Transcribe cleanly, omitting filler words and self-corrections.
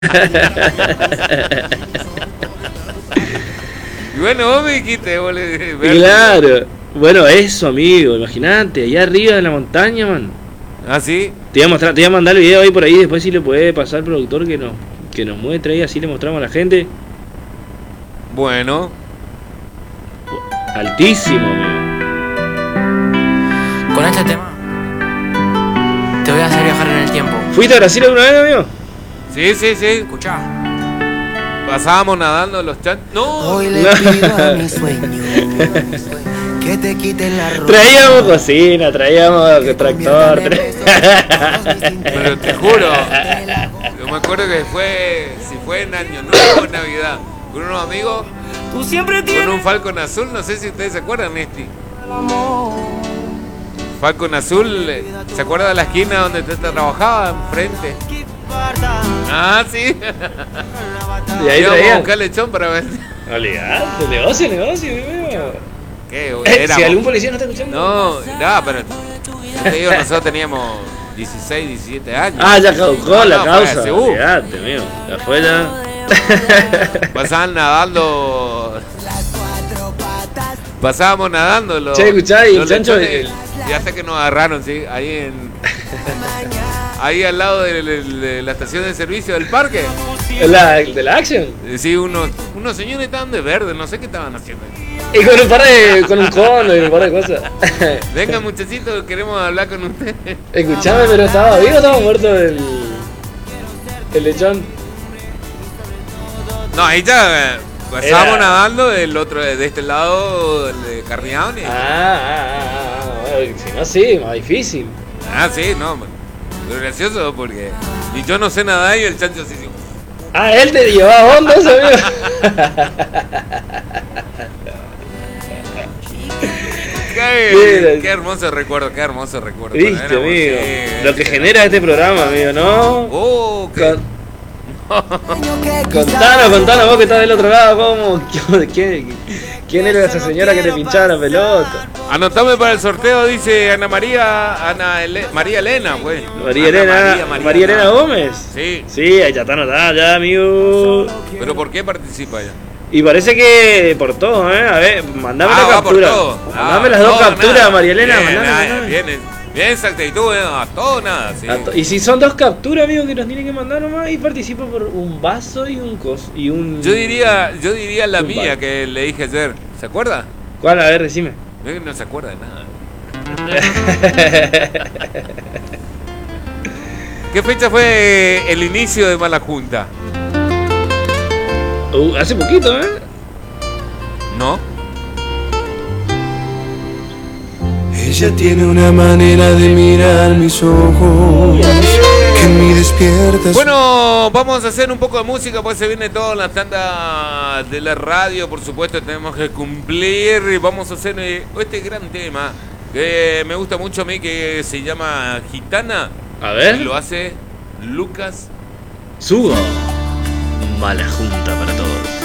Y bueno, vos me dijiste, boludo. Claro. Bueno, eso, amigo, imagínate, allá arriba de la montaña, man. ¿Ah, sí? Te voy a mandar el video ahí por ahí, después si le puede pasar al productor que nos muestre ahí, así le mostramos a la gente. Bueno. Altísimo, amigo. Con este tema te voy a hacer viajar en el tiempo. ¿Fuiste a Brasil alguna vez, amigo? Sí. Escuchá. Pasábamos nadando los chanchos. ¡No! Hoy le pido a mi sueño que te quiten la ropa. Traíamos cocina, traíamos tractor. Pero te juro, yo me acuerdo que si fue en Año Nuevo o Navidad, con unos amigos, Tú siempre con un Falcon azul, no sé si ustedes se acuerdan, Nesti. Falcon azul, ¿se acuerda de la esquina donde te trabajaba enfrente? Ah, sí. Y ahí íbamos a traían. buscar lechón para ver. Olvidate, negocio, amigo. ¿Qué? Si algún policía no está escuchando. No, pero yo te digo, nosotros teníamos 16, 17 años. Ah, ya caducó la causa. Fue Olvidate, amigo. Ya fue ya. Pasaban nadando. Pasábamos nadando los. Che, escuchá, y el los chancho. lechones, y hasta que nos agarraron, sí, ahí al lado de la estación de servicio del parque. ¿De la Action? Sí, unos señores estaban de verde, no sé qué estaban haciendo. Y con un cono y un par de cosas. Venga, muchachitos, queremos hablar con ustedes. Escuchame, pero ¿estaba vivo o estaba muerto el lechón? No, ahí ya pasábamos nadando de este lado de Carriaone. Bueno, si no, sí, más difícil. Ah, sí, no, pero gracioso porque y yo no sé nadar y el chancho sí. Ah, él te llevaba onda, eso, amigo. Qué hermoso recuerdo, Viste, amigo. Lo que genera este programa, amigo, ¿no? Contanos vos que estás del otro lado, ¿quién era esa señora que te pinchaba la pelota? Anotame para el sorteo, dice María Elena, güey. María Elena Gómez. Sí. Sí, ahí ya está anotada, ya, amigo. ¿Pero por qué participa ya? Y parece que por todo, A ver, mandame la captura. Mandame las dos capturas, María Elena. Bien, exactitud, a todo nada. Sí. Y si son dos capturas, amigo, que nos tienen que mandar nomás, y participo por un vaso y un coso. Yo diría la mía que le dije ayer. ¿Se acuerda? ¿Cuál? A ver, decime. No se acuerda de nada. ¿Qué fecha fue el inicio de Mala Junta? Hace poquito, ¿No? Ella tiene una manera de mirar mis ojos que me despierta. Bueno, vamos a hacer un poco de música, pues se viene toda la tanda de la radio, por supuesto tenemos que cumplir y vamos a hacer este gran tema que me gusta mucho a mí, que se llama Gitana. A ver. Y lo hace Lucas Sugo. Mala Junta para todos.